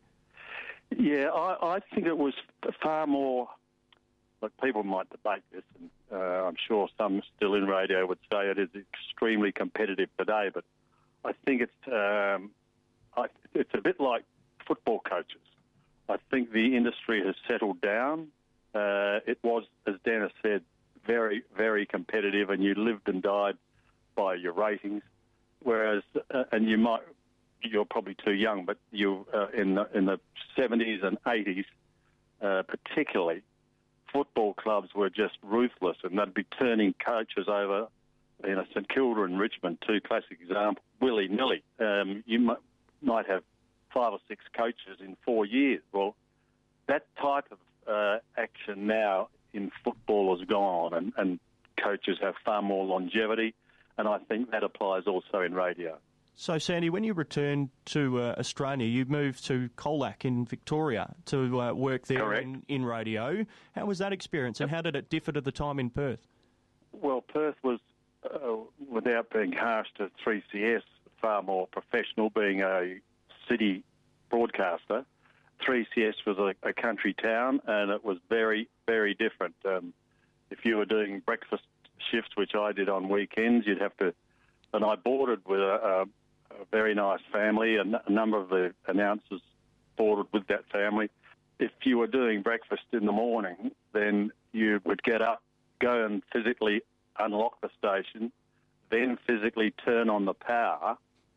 Yeah, I, I think it was far more... Look, people might debate this, and uh, I'm sure some still in radio would say it is extremely competitive today, but I think it's um, I, it's a bit like football coaches. I think the industry has settled down. Uh, it was, as Dennis said, very, very competitive, and you lived and died by your ratings. Whereas, uh, and you might, you're probably too young, but you uh, in the, in the seventies and eighties, uh, particularly, football clubs were just ruthless, and they'd be turning coaches over. You know, St Kilda and Richmond, two classic examples, willy-nilly. Um, you might, might have five or six coaches in four years. Well, that type of uh, action now in football is gone, and, and coaches have far more longevity, and I think that applies also in radio. So, Sandy, when you returned to uh, Australia, you moved to Colac in Victoria to uh, work there in, in radio. How was that experience, and how did it differ to the time in Perth? Well, Perth was, uh, without being harsh to three C S, far more professional, being a city broadcaster. three C S was a, a country town, and it was very, very different. Um, if you were doing breakfast shifts, which I did on weekends, you'd have to... And I boarded with a... a a very nice family. A, n- a number of the announcers boarded with that family. If you were doing breakfast in the morning, then you would get up, go and physically unlock the station, then physically turn on the power,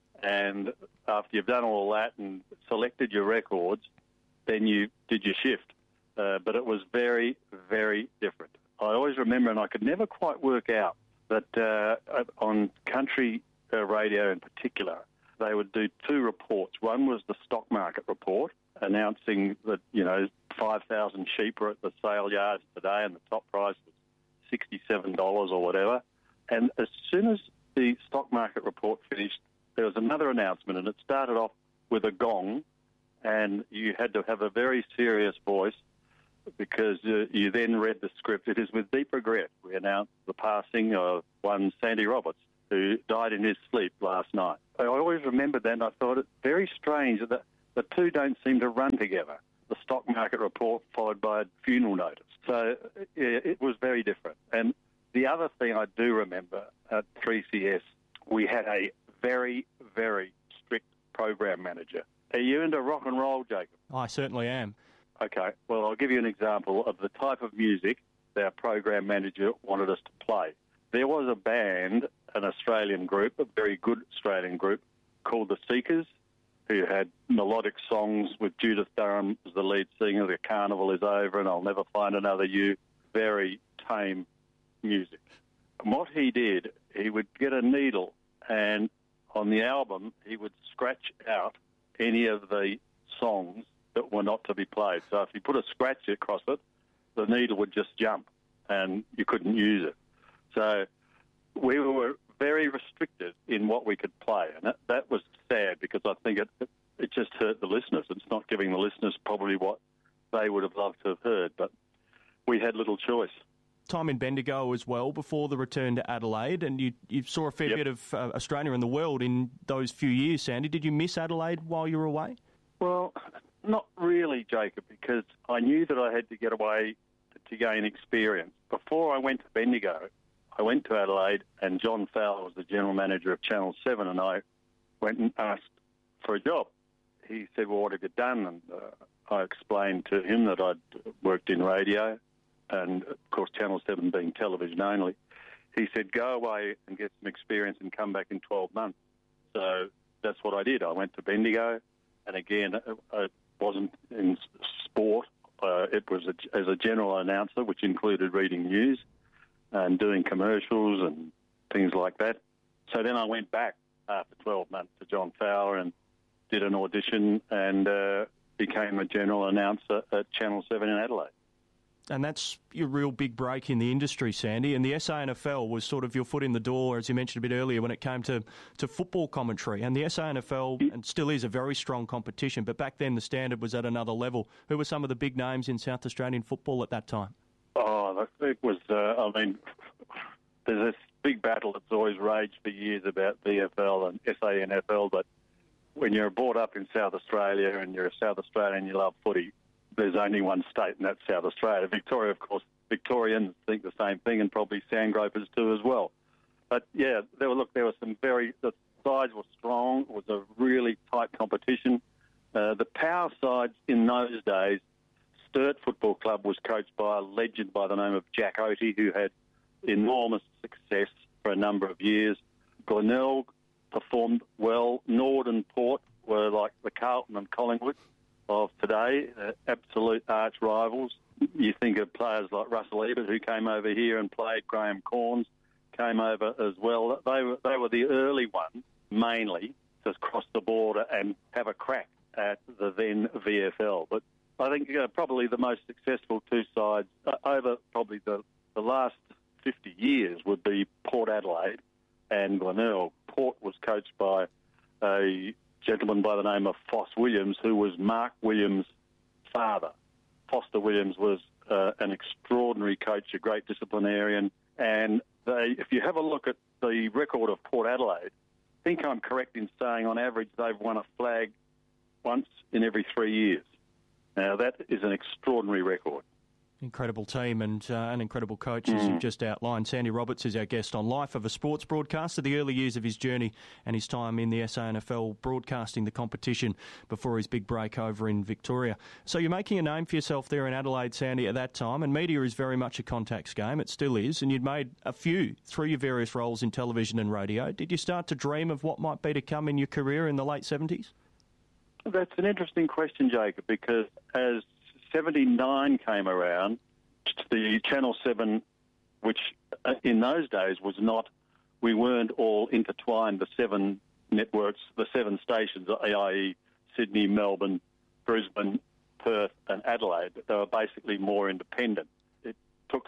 and after you've done all that and selected your records, then you did your shift. Uh, but it was very, very different. I always remember, and I could never quite work out, that uh, on country uh, radio in particular, they would do two reports. One was the stock market report, announcing that, you know, five thousand sheep are at the sale yards today and the top price was sixty-seven dollars or whatever. And as soon as the stock market report finished, there was another announcement, and it started off with a gong, and you had to have a very serious voice because uh, you then read the script. It is with deep regret we announced the passing of one Sandy Roberts, who died in his sleep last night. I always remembered that, and I thought it very strange that the, the two don't seem to run together. The stock market report followed by a funeral notice. So yeah, it was very different. And the other thing I do remember at three C S, we had a very, very strict program manager. Are you into rock and roll, Jacob? I certainly am. Okay, well, I'll give you an example of the type of music that our program manager wanted us to play. There was a band, an Australian group, a very good Australian group, called The Seekers, who had melodic songs with Judith Durham as the lead singer. The Carnival is Over and I'll Never Find Another You. Very tame music. And what he did, he would get a needle, and on the album he would scratch out any of the songs that were not to be played. So if you put a scratch across it, the needle would just jump and you couldn't use it. So we were very restricted in what we could play, and that, that was sad because I think it, it it just hurt the listeners. It's not giving the listeners probably what they would have loved to have heard, but we had little choice. Time in Bendigo as well before the return to Adelaide, and you you saw a fair Yep. bit of uh, Australia and the world in those few years, Sandy. Did you miss Adelaide while you were away? Well, not really, Jacob, because I knew that I had to get away to gain experience. Before I went to Bendigo, I went to Adelaide, and John Fowler was the general manager of Channel seven, and I went and asked for a job. He said, well, what have you done? And uh, I explained to him that I'd worked in radio, and, of course, Channel seven being television only. He said, go away and get some experience and come back in twelve months. So that's what I did. I went to Bendigo, and, again, it wasn't in sport. Uh, it was a, as a general announcer, which included reading news and doing commercials and things like that. So then I went back after twelve months to John Fowler and did an audition and uh, became a general announcer at Channel seven in Adelaide. And that's your real big break in the industry, Sandy. And the S A N F L was sort of your foot in the door, as you mentioned a bit earlier, when it came to, to football commentary. And the S A N F L, and still is, a very strong competition, but back then the standard was at another level. Who were some of the big names in South Australian football at that time? Oh, it was, uh, I mean, there's this big battle that's always raged for years about V F L and S A N F L, but when you're brought up in South Australia and you're a South Australian and you love footy, there's only one state, and that's South Australia. Victoria, of course, Victorians think the same thing, and probably Sandgropers too as well. But, yeah, there were, look, there were some very, the sides were strong. It was a really tight competition. Uh, the power sides in those days, Sturt Football Club was coached by a legend by the name of Jack Oatey, who had enormous success for a number of years. Glenelg performed well. Nord and Port were like the Carlton and Collingwood of today, uh, absolute arch rivals. You think of players like Russell Ebert, who came over here and played. Graham Corns came over as well. They were they were the early ones, mainly, to cross the border and have a crack at the then V F L. But I think uh, probably the most successful two sides uh, over probably the, the last fifty years would be Port Adelaide and Glenelg. Port was coached by a gentleman by the name of Foss Williams, who was Mark Williams' father. Foster Williams was uh, an extraordinary coach, a great disciplinarian, and they, if you have a look at the record of Port Adelaide, I think I'm correct in saying on average they've won a flag once in every three years. Now, that is an extraordinary record. Incredible team and uh, an incredible coach, as you've just outlined. Sandy Roberts is our guest on Life of a Sports Broadcaster, the early years of his journey and his time in the S A N F L broadcasting the competition before his big break over in Victoria. So you're making a name for yourself there in Adelaide, Sandy, at that time, and media is very much a contacts game. It still is, and you'd made a few through your various roles in television and radio. Did you start to dream of what might be to come in your career in the late seventies? That's an interesting question, Jacob, because as seventy-nine came around, the Channel seven, which uh, in those days was not, we weren't all intertwined, the seven networks, the seven stations, that is. Sydney, Melbourne, Brisbane, Perth and Adelaide. They were basically more independent. It took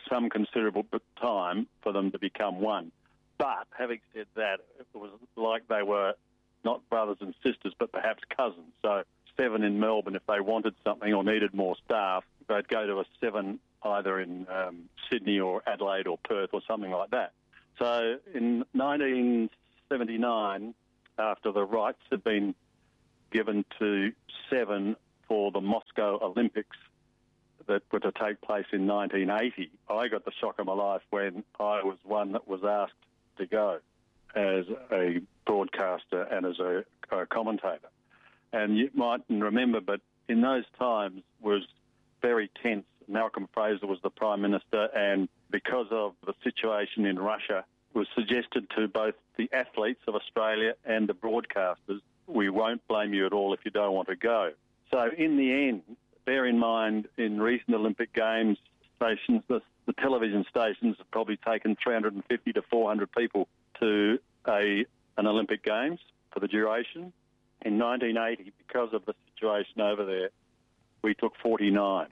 some considerable time for them to become one. But having said that, it was like they were not brothers and sisters, but perhaps cousins. So Seven in Melbourne, if they wanted something or needed more staff, they'd go to a Seven either in um, Sydney or Adelaide or Perth or something like that. So in nineteen seventy-nine, after the rights had been given to Seven for the Moscow Olympics that were to take place in nineteen eighty, I got the shock of my life when I was one that was asked to go as a broadcaster and as a, a commentator. And you might remember, but in those times was very tense. Malcolm Fraser was the Prime Minister, and because of the situation in Russia, it was suggested to both the athletes of Australia and the broadcasters, we won't blame you at all if you don't want to go. So in the end, bear in mind, in recent Olympic Games stations, the, the television stations have probably taken three hundred fifty to four hundred people to a an Olympic Games for the duration. In nineteen eighty, because of the situation over there, we took forty-nine.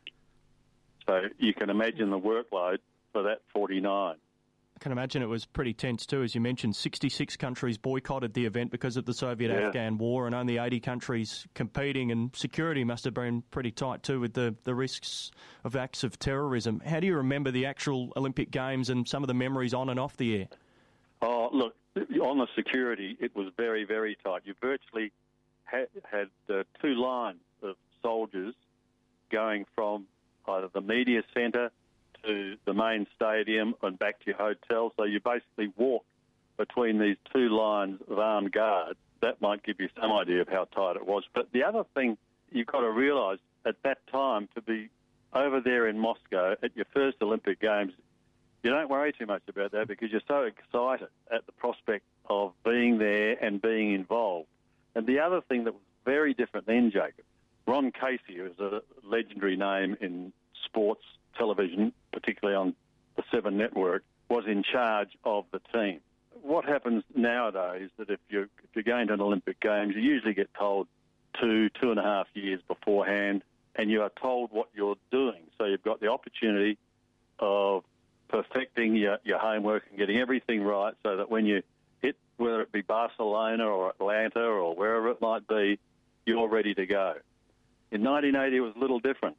So you can imagine the workload for that forty-nine. I can imagine it was pretty tense too. As you mentioned, sixty-six countries boycotted the event because of the Soviet-Afghan yeah. war, and only eighty countries competing, and security must have been pretty tight too with the, the risks of acts of terrorism. How do you remember the actual Olympic Games and some of the memories on and off the air? Oh, look, on the security, it was very, very tight. You virtually had, had uh, two lines of soldiers going from either the media centre to the main stadium and back to your hotel. So you basically walk between these two lines of armed guards. That might give you some idea of how tight it was. But the other thing you've got to realise at that time, to be over there in Moscow at your first Olympic Games, you don't worry too much about that because you're so excited at the prospect of being there and being involved. And the other thing that was very different then, Jacob, Ron Casey, who's a legendary name in sports television, particularly on the Seven Network, was in charge of the team. What happens nowadays is that if you're, if you're going to an Olympic Games, you usually get told two, two and a half years beforehand, and you are told what you're doing. So you've got the opportunity of perfecting your, your homework and getting everything right so that when you hit, whether it be Barcelona or Atlanta or wherever it might be, you're ready to go. In nineteen eighty, it was a little different.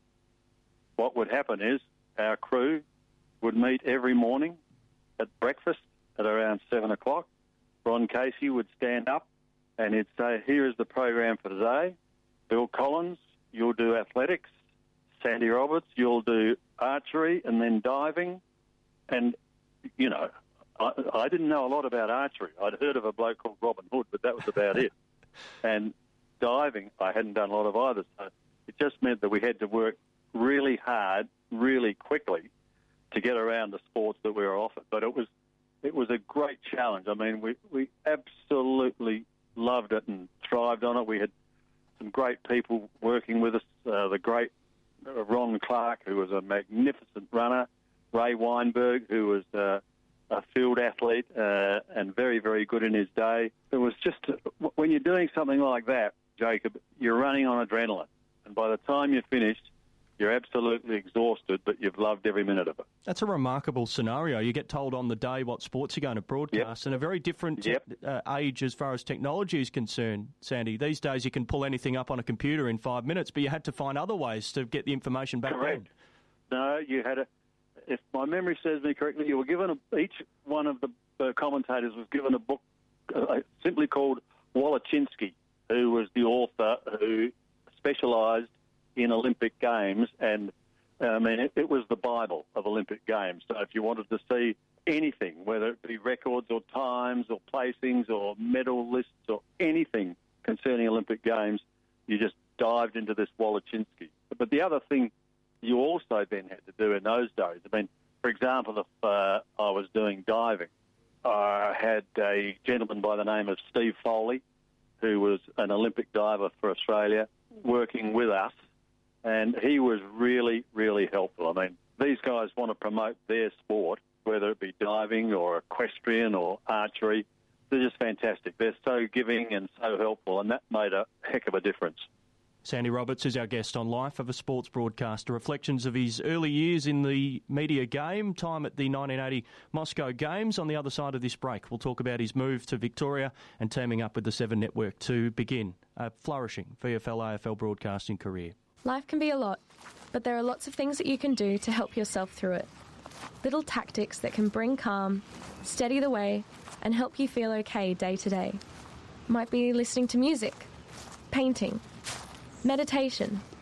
What would happen is our crew would meet every morning at breakfast at around seven o'clock. Ron Casey would stand up and he'd say, here is the program for today. Bill Collins, you'll do athletics. Sandy Roberts, you'll do archery and then diving. And, you know, I, I didn't know a lot about archery. I'd heard of a bloke called Robin Hood, but that was about it. And diving, I hadn't done a lot of either. So it just meant that we had to work really hard, really quickly to get around the sports that we were offered. But it was it was a great challenge. I mean, we, we absolutely loved it and thrived on it. We had some great people working with us, uh, the great Ron Clark, who was a magnificent runner, Ray Weinberg, who was uh, a field athlete uh, and very, very good in his day. It was just, when you're doing something like that, Jacob, you're running on adrenaline. And by the time you're finished, you're absolutely exhausted, but you've loved every minute of it. That's a remarkable scenario. You get told on the day what sports you're going to broadcast, yep. and a very different yep. uh, age as far as technology is concerned, Sandy. These days you can pull anything up on a computer in five minutes, but you had to find other ways to get the information back Correct. then. No, you had a... If my memory serves me correctly, you were given a, each one of the uh, commentators was given a book uh, simply called Wolochinsky, who was the author who specialised in Olympic Games, and I mean it, it was the Bible of Olympic Games. So if you wanted to see anything, whether it be records or times or placings or medal lists or anything concerning Olympic Games, you just dived into this Wolochinsky. But the other thing you also then had to do in those days, I mean, for example, if uh, I was doing diving, I had a gentleman by the name of Steve Foley, who was an Olympic diver for Australia, working with us, and he was really, really helpful. I mean, these guys want to promote their sport, whether it be diving or equestrian or archery. They're just fantastic. They're so giving and so helpful, and that made a heck of a difference. Sandy Roberts is our guest on Life of a Sports Broadcaster. Reflections of his early years in the media game, time at the nineteen eighty Moscow Games. On the other side of this break, we'll talk about his move to Victoria and teaming up with the Seven Network to begin a flourishing V F L A F L broadcasting career. Life can be a lot, but there are lots of things that you can do to help yourself through it. Little tactics that can bring calm, steady the way, and help you feel okay day to day. Might be listening to music, painting, meditation,